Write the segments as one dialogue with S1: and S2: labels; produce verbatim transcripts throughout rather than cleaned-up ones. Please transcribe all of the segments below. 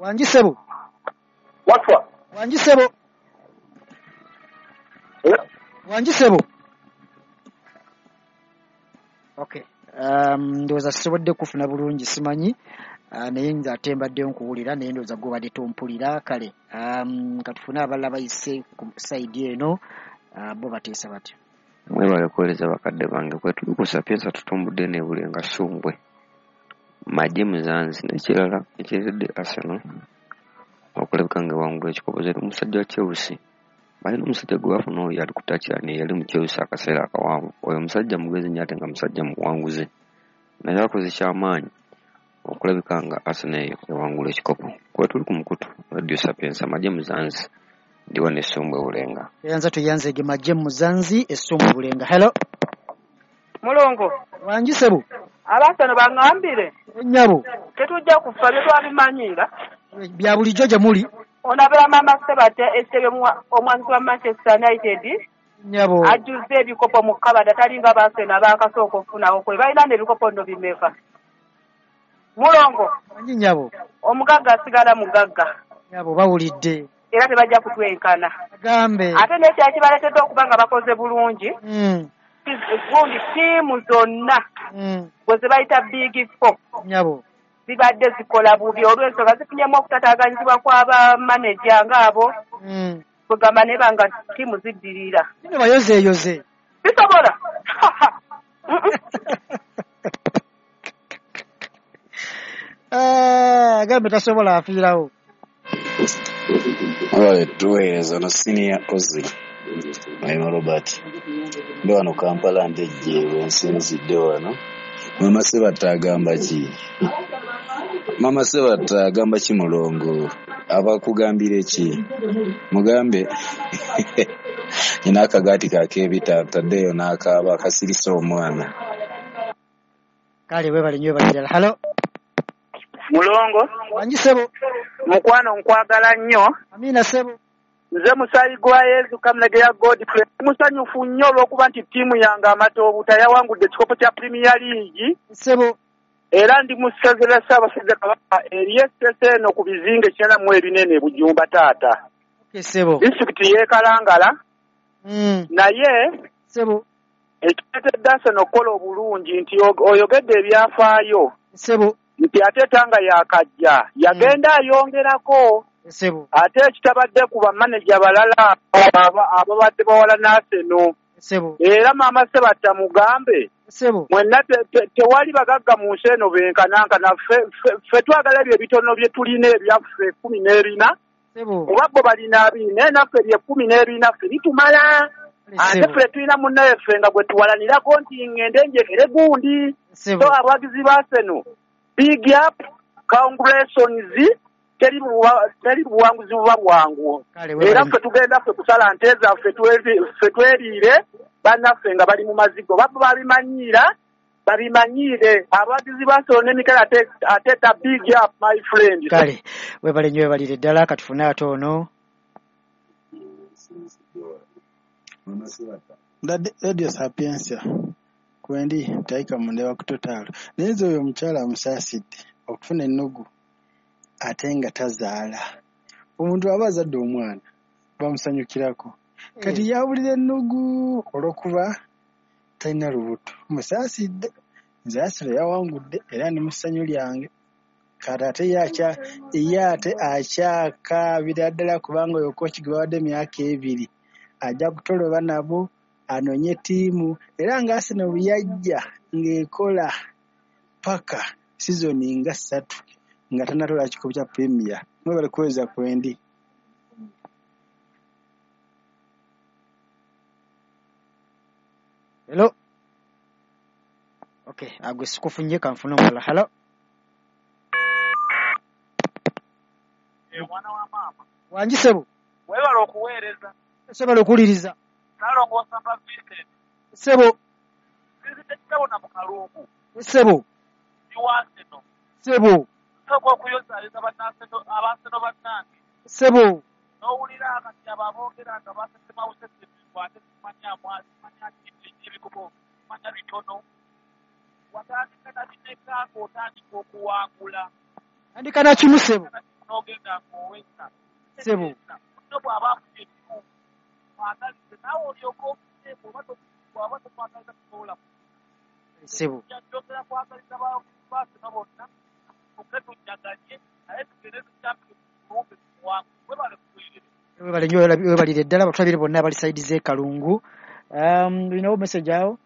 S1: Wanji sebo.
S2: Watwa.
S1: Wanji sebo.
S2: Yeah.
S1: Wanji sebo. Okay. Um ndoza sobodde kufuna bulungi simanyi. Uh, naye nza atembadde nkuwulira naye ndoza gwe badde tompulira kale. Um katufuna abala bayise ku side eno uh, bo bateesa batyo.
S3: Mwebale kueleza bakadde bange kwe tuli kusapyesa tutumbudde ne bulenga sumbwe. Majje muzanzi nekirala ekiredde Arsenal okulabika nga wangula ekikopo zetu musajja wa Chelsea. Balina omusajja gwe bafuna oyo yali kutakirani yali mu Chelsea akaseera akawanvu. Oyo musajja mugezi nnyo ate nga musajja muwanguzi. Naye akoze kyamaanyi okulabika nga Arsenal ewangula ekikopo. Kwe tuli ku mukutu Radio Sapienza Majje muzanzi ndiwa ne sumbwe bulenga.
S1: Yanza tuyanze ge Majje muzanzi esumbwe bulenga. Hello.
S4: Mulongo.
S1: Wanji sebu.
S4: Abasano bangambire.
S1: Nyabo.
S4: Tetujja kufa bye twabimanyira.
S1: Bya bulijjo gye muli.
S4: Onabera mama Sebate esebe omwanzi wa Manchester United.
S1: Nyabo.
S4: Ajuze ebikopo mu kabada talinga basena bakasooka okufunawo kwe balina n'ebikopo nno bimeka. Mulongo.
S1: Wanji nyabo.
S4: Omugagga asigala mugagga.
S1: Nyabo bawulidde.
S4: Era tebajja kutwenkana.
S1: Gambe.
S4: Ate n'ekyaki baleetedde okuba nga bakoze bulungi.
S1: Mm.
S4: Gundi tiimu zonna
S1: mm.
S4: bwe ze bayita big four
S1: nyabo
S4: zibadde zikola bubi olw'ensonga zifunyemu okutataaganyizibwa kw'aba manager ng'abo
S1: mm.
S4: kugamba naye banga tiimu ziddirira
S1: ne bayozeeyoze
S4: bisobola
S1: agambe tasobola afiirawo
S5: wale tuweereza no senior Ozil Maimo Robert ndo wano Kampala ndejje wensinzidde wano mama Sebata agamba ki mama Sebata agamba ki mulongo abakugambira ki mugambe ina akagati kakebita taddeyo n'akaaba akasirisa omwana
S1: kale we bali nyo balira. Hello
S4: mulongo
S1: wanji sebo
S4: mukwano nkwagala nnyo.
S1: Amina sebo
S4: nze musayi gwa Yesu Kamulege ya Godfrey musanyufu nnyo olw'okuba nti ttiimu yange Amatobuta yawangudde ekikopo kya Premier League
S1: sebo
S4: era ndi musazira Ssaabasajja Kabaka eri essese eno ku bizinga ekyenda mu ebinene Bujumba taata.
S1: Okay sebo
S4: disitulikiti y'Ekalangala
S1: mm.
S4: naye
S1: sebo
S4: ekireetedde Arsenal okukola obulungi nti oyogedde ebyafaayo
S1: sebo
S4: nti ate tanga yakajja yagenda mm. ayongerako
S1: sebo
S4: ate ekitabadde ku bamaneja balala ababadde bawala n'Arsenal
S1: sebo
S4: era maama Sebata mugambe
S1: sebo
S4: mwenna tewali bagagga mu nsi eno benkanankana ffe twagala ebyo ebitono bye tulina ebyaffe ekkumi n'ebina oba bo balina abiri naye naffe ebyo ekkumi n'ebina ffe bitumala ate ffe tulina munnaye ffe nga gwe tuwalanirako nti ngende njekere gundi so abawagizi ba Arsenal big up congratulations teri teri buwanguzi buba bwangu era ffe tugenda ffe kusala nte zaffe ffe tweriire bannaffe nga bali mu mazigo baba babimanyira babimanyire abagizi basolo n'emikala ateta big up my friend.
S1: Kale webale nnyo webalire ddala katufune ate ono
S6: Radio Sapienza kwendi taika mundewa kutotalo nezo oyo omukyala amusaasidde okufuna ennugu ate nga tazaala omuntu aba azadde omwana bamusanyukirako kati mm. yabulira ennugu olwokuba talina lubuto musaasidde nze Arsenal yawangudde era ne musanyu lyange kati ate yakya ate akyakaabira ddala kubanga oyo kooki gwe bawadde emyaka ebiri ajja kutoloba nabo anonye ttiimu era nga Arsenal yajja ng'ekola paka sizoni nga ssatu nga tanatola kikopo kya Premier mwe bali kuweza kwendi.
S1: Hello. Okay, agwe sikufunye kanfuna mala. Hello.
S4: E mwana wa mama.
S1: Wanji sebo.
S4: Wewe alokuweereza.
S1: Sebo alokuliriza.
S4: Nalo kwa samba Vincent.
S1: Sebo.
S4: Vincent sebo na mukalungu.
S1: Sebo.
S4: Yuwaseno.
S1: Sebo.
S4: Sebo kuyoza aliza banaseno abaseno banange.
S1: Sebo.
S4: No ulira akati ababongera nga basema usese kwate manya mwazi manya kiti bikubo manya bitono. Watandika na bineka ko tandika okuwangula.
S1: Andika na kimu sebo. Sebo. Sebo. webalire ddala abatwabire bonna abali saidi z'ekalungu. Um, olinawo message awo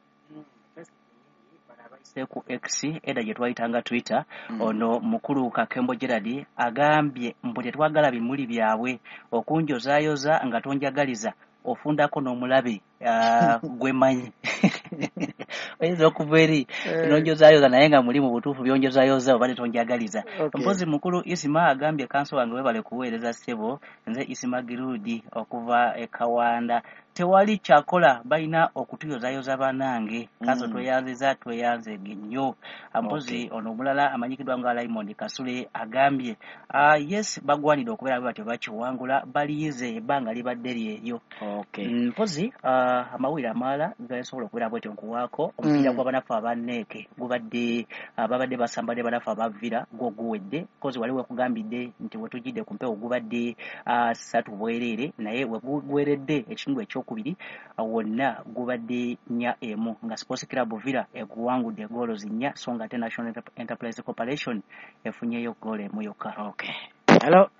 S7: ku X edda gye twayitanga Twitter. mm. Ono mukulu Kakembo Gerard agambye mbu tetwagala bimuli byabwe okunjozaayoza nga tonjagaliza ofundako n'omulabe uh, gwemanyi oyinza okuva eri nonjozaayoza naye nga muli mu butuufu byonjozaayoza oba tetonjagaliza. Okay. Mpozi mukulu Isima agambye kanso wange webale kuweereza ssebo nze Isima Girudi okuva e Kawanda tewali kyakola balina okutuyozaayoza banange kanso mm. tweyanziza tweyanze nnyo. Mpozi okay. Ono omulala amanyikiddwa nga Raymond Kasule agambye uh, yes bagwanidde okubeera bwe tebakiwangula baliyize ebbanga libadde lyeryo. Okay. Mpozi uh, amawulire amalala gasobola okubeera bwetyo nkuwaako omupiira mm. gw'abanafu abaneeke gubadde uh, babadde basamba ne banafu abavira gwo guwedde kozi wali wekugambidde nti wetujidde ku mpewo gubadde uh, ssatu bwereere naye wegugweredde ekitundu ekyokubiri uh, wonna gubadde nnya emu nga Sports Club Villa eguwangudde goolo zinnya so nga ate National Enterprise Corporation efunyeyo goolo emu yokka. Okay.
S1: Hello.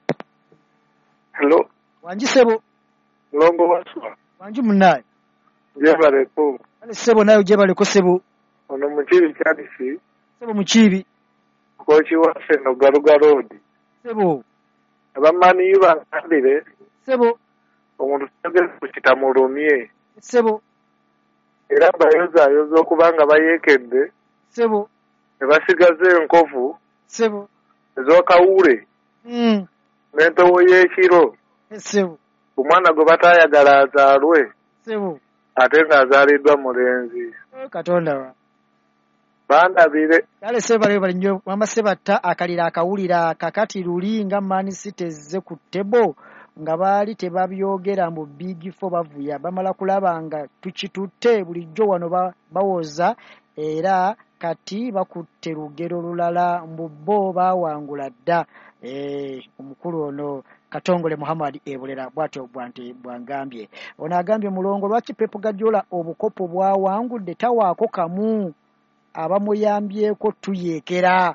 S2: Hello.
S1: Wanji Sebo.
S2: Longo waswa.
S1: Wanji munaye.
S2: Jebaleko.
S1: Ale Sebo nayo jebaleko Sebo.
S2: Ono mukibi kyadisi.
S1: Sebo mukibi.
S2: Kochi wa Seno Garuga Road.
S1: Sebo.
S2: Abamani yuba ndire.
S1: Sebo.
S2: Omuntu tagere kukita mulumye.
S1: Sebo.
S2: Era bayoza yozo kubanga bayekedde.
S1: Sebo.
S2: Ebasigaze enkovu.
S1: Sebo.
S2: Ezo kawure.
S1: Mm.
S2: Nento yekiro.
S1: Sebo.
S2: Omwana gwe batayagala azaalwe.
S1: Sebo.
S2: Ate ng'azaaliddwa mulenzi.
S1: Katonda wa.
S2: Bandabire.
S1: Kale Sebo bali bali nnyo mama Sebatta akalira akawulira kakati luli nga Man City ezze ku tebo nga baali tebabyogera mu Big Four bavuya bamala kulaba nga tukitutte bulijjo wano bawoza era kati bakutte lugero lulala mbu bo baawangula dda. Eh, omukulu ono Katongole Muhammad Ebulera bwatyo bwante bwangambye. Ono agambye mulongo lwaki Pep Guardiola obukopo bwawangudde tawaako kamu abamuyambyeko tuyeekera.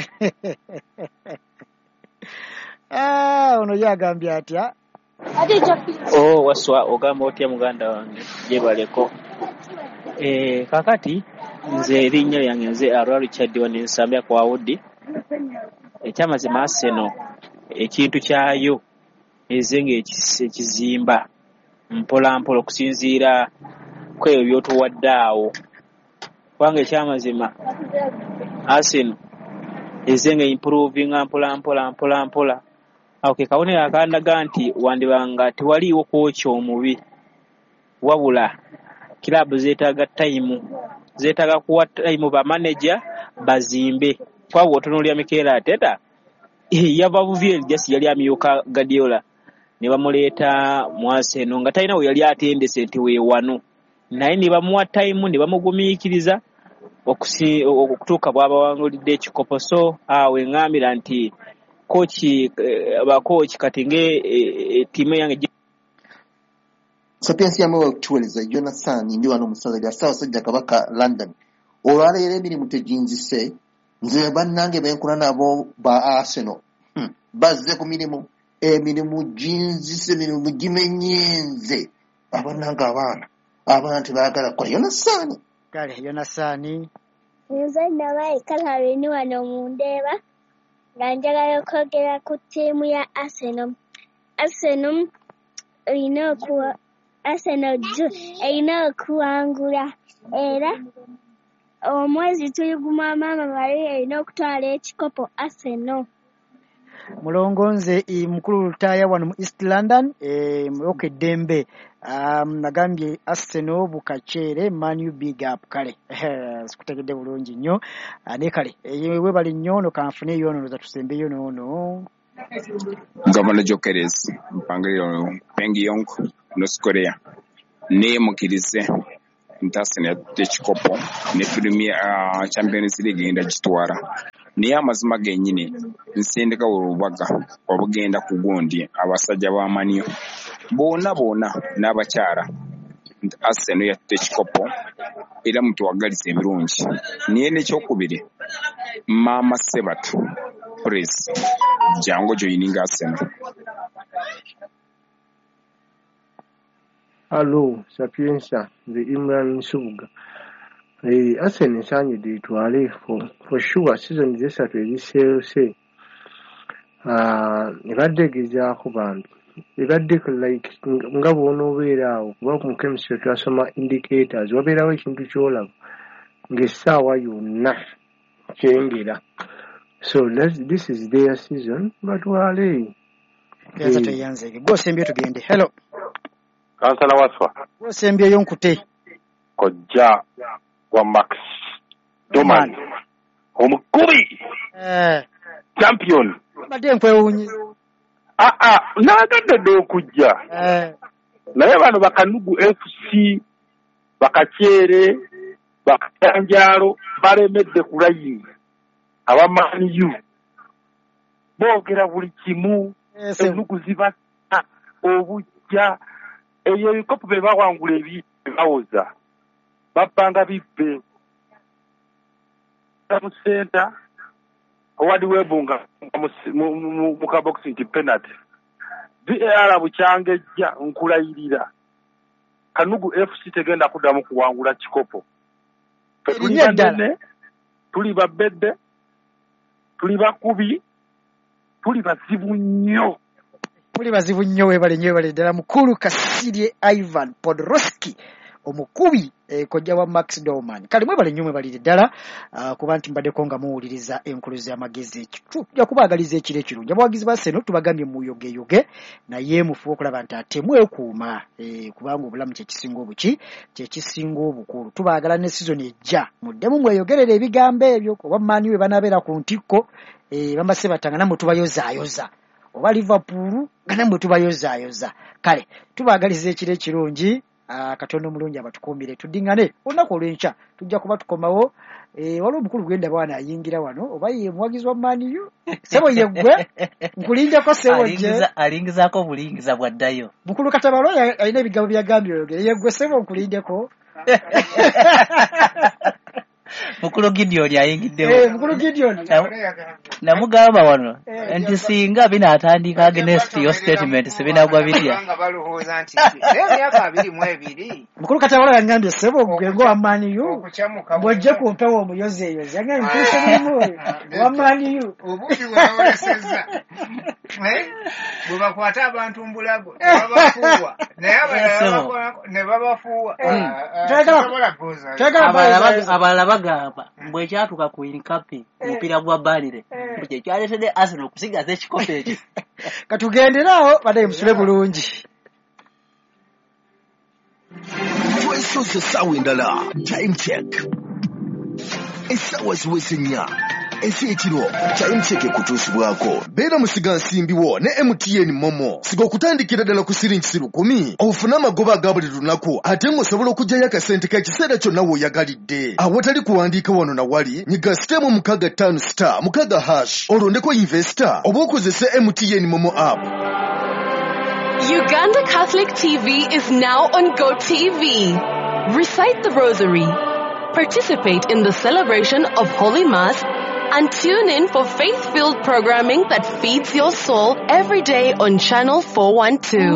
S1: Ah, ono yagambye atya.
S8: Oh, waswa ogamba otya muganda wange jebaleko. Eh, kakati nze erinnya lyange nze Arwa Richard wano nsambya kwa Wudi. Ekyamazima Arsenal ekintu kyayo ezenga ekizimba mpola mpola okusinziira kweyo byotuwaddaawo kubanga ekyamazima Arsenal ezenga improving mpola mpola mpola mpola. Okay, kabonera akandaga nti wandibanga tewaliiwo kwoki omubi wabula kilabu zeetaaga time zeetaaga kuwa time ba manager bazimbe kwa wotonolya Mikel Arteta yava buvyeli jasi yali amyuka Guardiola ne bamuleeta mu Arsenal nga talina we yali atendese nti we wano naye ne bamuwa time ne bamugumiikiriza okutuuka bw'abawangulidde ekikopo. So awe ngambira nti kochi abakochi kati nge timu yange
S9: Sapiensi yamewa okutuweleza Jonathan ndi wano musaza ya sawa sajja kabaka London olwaleero emirimu tegyinzise nze bannange benkula nabo ba Arsenal hmm. bazze ku mirimu emirimu ginzise emirimu gimenyenze abannange abaana abaana tebaagala kukola. Jonathan
S1: kale Jonathan
S10: nze nabaye kalari ni wano mundeeba nga njagala okwogera ku ttiimu ya Arsenal. Arsenal erina okuwa Arsenal erina okuwangula era omwezi tuyiguma maama bali erina okutwala ekikopo Arsenal.
S1: Mulongonze mukulu lutaya wano mu East London e Moke Dembe um, nagambye Arsenal bukachere Man U big up kale sikutegedde bulungi nnyo ne kale ewe bali nnyo no kanfune yono za tusembe yono no
S11: Governor Jokeres mpangiriro pengi yonko North Korea ne mukirize ntasene tekikopo ne Premier uh, Champions League inda gitwara naye amazima gennyini nsindika olubaga obugenda ku gundi abasajja b'amanyo boona boona n'abakyala nti Arsenal yatta ekikopo era mutuwagaliza ebirungi. Naye n'ekyokubiri, maama Sebatu please jangu joininga Arsenal.
S12: Hello, Sapienza, the Imran Subuga. The Arsenal signed the Tuale for for sure season this at the say uh Radegija Huband. The Radic like Ngabo Vera, welcome chemistry to some indicators, what better way to show Gesawa you not change it. So let's this is their season, but Wale.
S1: Yes, at Yanzi. Go send you to be in the hello.
S2: Kansala Waswa.
S1: Go send you young Kute.
S2: Koja wa Max Doman. Omukubi.
S1: Eh.
S2: Champion.
S1: Madem kwe unyi.
S2: Ah ah, nagadde do kujja.
S1: Eh.
S2: Naye bano bakanugu F C bakakyere bakajanjalo balemedde kulayini. Abamani U. Boogera buli kimu. Enugu ziba obujja. Eyo ebikopo be bawangula ebi bawoza. Bappanga bibbe. Mu center awadi webunga mu ka boxing penalty. V A R bukyangejja nkulayirira. Kanugu F C tegenda kuddamu kuwangula kikopo. Tuli banene, tuli babedde, tuli bakubi, tuli bazibu nnyo.
S1: Tuli bazibu nnyo webale nnyo webale ddala mukulu Kasirye Ivan Podroski omukubi eh, kojja wa Max Doman. Kale mwebale nnyo mwebale ddala uh, kuba nti mbaddeko nga muwuliriza enkuluzi y'amagezi tujja kubaagaliza ekiro ekirungi. Abawagizi ba Arsenal tubagambye muyogeyoge naye mufuba okulaba nti ate mwekuuma eh, kubanga obulamu kye kisinga obuki kye kisinga obukulu. Tubaagala ne season ejja muddemu mweyogerera ebigambo ebyo kuba Mani we banabeera ku ntikko eh, bambase batanga namwe tubayozaayoza oba Liverpool nga namwe tubayozaayoza. Kale tubaagaliza ekiro ekirungi. Uh, Katonda omulungi abatukuumire tuddingane olunaku olw'enkya tujja kuba tukomawo eh, waliwo omukulu gwenda bwana ayingira wano oba ye muwagizi wa Man U sebo yeggwe nkulindeko sebo je
S7: alingizaako bulingiza bwaddayo
S1: mukulu Katabalo alina ebigambo byagambye oyogere yeggwe sebo nkulindeko
S7: mukulu Gideon ayingiddewo
S1: eh mukulu Gideon
S7: namugamba wano nti singa binaatandika against your statement sebinagwa bitya
S13: nga balowooza nti emyaka abiri mu ebiri
S1: mukulu Katabalo yangambye sebo gwengo wa Man U bw'ojja kumpewo omuyozi eyozi yangambye mpise mulimu wa Man U
S13: obubi bwawolesezza bwe bakwata abantu mbulago babafuuwa naye abalala ne babafuuwa
S7: abalala bagamba mbwe kyatuka ku inkapi omupiira gwa balire kye kyaleetedde Arsenal okusigaza ekikopo ekyo
S1: katugenderaawo badaye musule bulungi
S14: twesoze essaawa endala time check essaawa ziweze nnya ekyekiro time check ekutuusibwako beera musiga nsimbiwo ne M T N Momo siga okutandikira ddala ku siringi lukumi ofune amagoba aga buli lunaku ate ng'osobola okugyayo akasente k'ekiseera kyonna w'oyagalidde awatali kuwandiika wano na wali nyiga sitemu mukaga ttaano star mukaga hash olondeko investor oba okozese M T N Momo app.
S15: Uganda Catholic T V is now on Go T V. Recite the Rosary, participate in the celebration of Holy Mass, and tune in for faith-filled programming that feeds your soul every day on Channel four one two.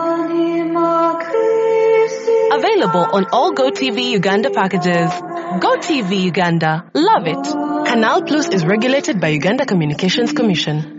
S15: Available on all Go T V Uganda packages. Go T V Uganda. Love it. Canal Plus is regulated by Uganda Communications Commission.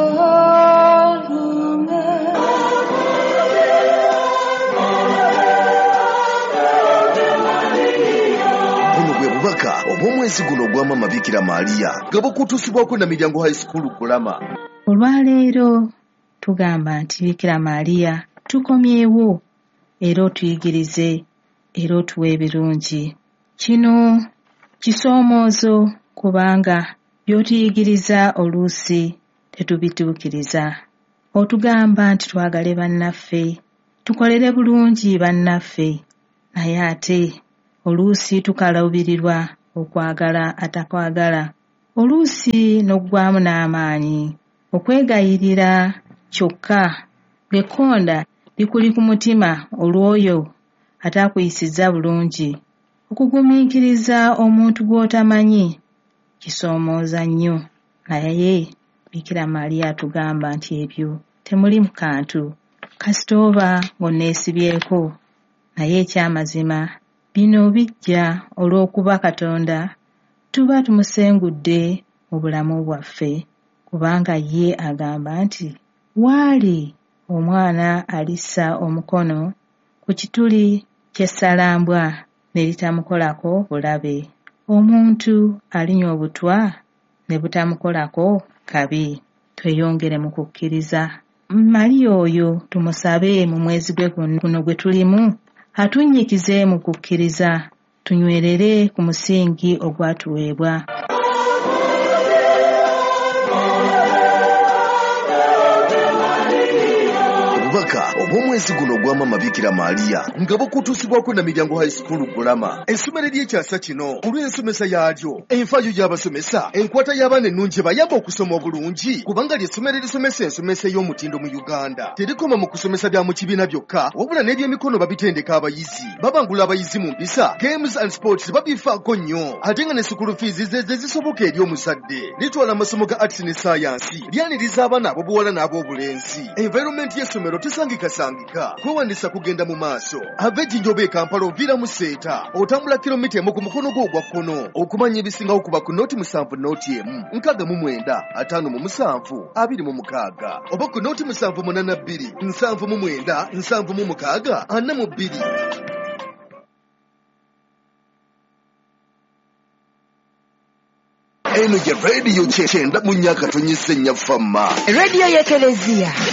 S14: Obubaka obw'omwezi guno ogwama Mabikira Maria nga bukutuusibwako na Miryango High School Kulama.
S16: Olwaleero tugamba nti Bikira Maria tukomyewo era otuyigirize era otuwe ebirungi. Kino kisoomoozo kubanga by'otuyigiriza oluusi tetubituukiriza. Otugamba nti twagale bannaffe, tukolere bulungi bannaffe, naye ate oluusi tukalaubirirwa okwagala atakwagala. oluusi n'oggwamu n'amaanyi okwegayirira kyokka ng'ekkonda likuli ku mutima olw'oyo ataakuyisizza bulungi. Okugumiikiriza omuntu gw'otamanyi kisoomooza nnyo, naye Bikira Maaliya atugamba nti ebyo temuli mu kantu kasita oba ng'onneesibyeko, naye eky'amazima bino bijja olw'okuba Katonda tuba tumusengudde mu bulamu bwaffe, kubanga ye agamba nti waali omwana alissa omukono ku kituli ky'essalambwa ne litamukolako bulabe, omuntu alinywa obutwa ne butamukolako kabi. Tweyongere mu kukkiriza. Maliya oyo tumusabe mu mwezi gwe guno gwe tulimu atunnyikize mu kukkiriza, tunywerere ku musingi ogwatuweebwa.
S14: Obubaka obw'omwezi guno gwa Maama Bikira Maaliya nga bukutuusibwako na Miryango High School Bulama. Essomero ly'ekyasa kino olw'ensomesa yaalyo, enfaayo y'abasomesa, enkwata y'abaana ennungi bayamba okusoma obulungi, kubanga ly'essomero erisomesa ensomesa ey'omutindo mu Uganda. Terikoma mu kusomesa bya mu kibiina byokka, wabula n'ebyemikono babitendeka abayizi, babangula abayizi mu mpisa, games and sports babifaako nnyo, ate nga ne school fees ze zisoboka eri omuzadde. Litwala amasomo ga arts ne science, lyaniriza abaana ab'obuwala n'ab'obulenzi. Environment y'essomero tesangikasangika, kwewandisa kugenda mu maaso. Ava Ejjinjoba e Kampala oviira mu Seeta, otambula kilomita emu ku mukono gwo ogwa kkono. Okumanya ebisingawo kuba ku nooti musanvu nooti emu, nkaaga mu mwenda, ataano mu musanvu, abiri mu mukaaga. Oba ku nooti musanvu munaana bbiri, nsanvu mu mwenda, nsanvu mu mukaaga, ana mu bbiri. Eno ye rediyo kyenda mu nnyaka tonyise nnya famma.
S17: Rediyo y'Ekelezia.